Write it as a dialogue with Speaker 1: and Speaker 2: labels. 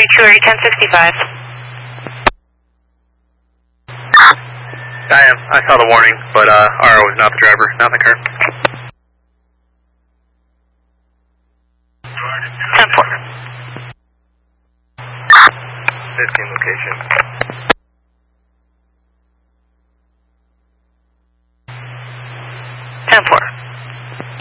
Speaker 1: 42 area 1065.
Speaker 2: I saw the warning, but RO was not the driver, not the car.
Speaker 1: 10-4.
Speaker 2: 15 location.